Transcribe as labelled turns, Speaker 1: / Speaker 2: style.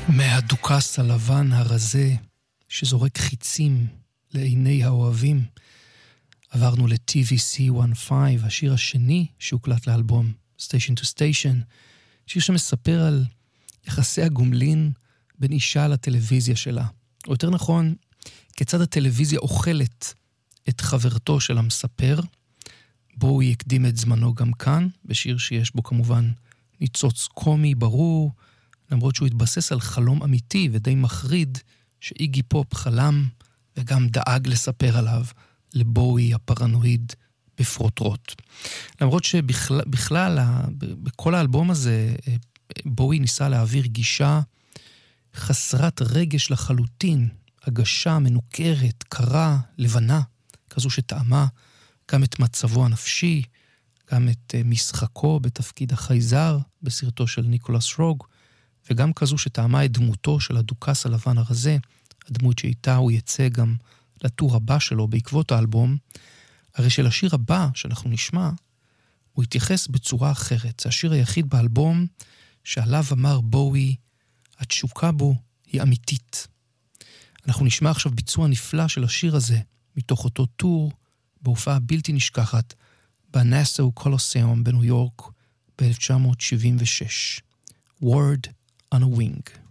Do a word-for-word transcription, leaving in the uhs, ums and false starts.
Speaker 1: מהדוכס הלבן הרזה שזורק חיצים לעיני האוהבים, עברנו ל-טי וי סי חמש, השיר השני שהוקלט לאלבום Station to Station, שיר שמספר על יחסי הגומלין בין אישה לטלוויזיה שלה, או יותר נכון, כיצד הטלוויזיה אוכלת את חברתו של המספר. בו הוא יקדים את זמנו גם כאן, בשיר שיש בו כמובן ניצוץ קומי ברור, למרות שהוא התבסס על חלום אמיתי ודי מחריד שאיגי פופ חלם וגם דאג לספר עליו לבואי הפרנואיד בפרוטרוט. למרות שבכלל, בכלל, בכל האלבום הזה, בואי ניסה להעביר גישה חסרת רגש לחלוטין, הגשה מנוכרת, קרה, לבנה, כזו שטעמה גם את מצבו הנפשי, גם את משחקו בתפקיד החייזר בסרטו של ניקולס רוג, וגם כזו שטעמה את דמותו של הדוכס הלבן הרזה, הדמות שאיתה הוא יצא גם לטור הבא שלו בעקבות האלבום. הרי של השיר הבא שאנחנו נשמע, הוא התייחס בצורה אחרת. זה השיר היחיד באלבום שעליו אמר בואי, התשוקה בו היא אמיתית. אנחנו נשמע עכשיו ביצוע נפלא של השיר הזה, מתוך אותו טור, בהופעה בלתי נשכחת, בנאסאו קולוסיאום בניו יורק ב-אלף תשע מאות שבעים ושש. Word on a Wing.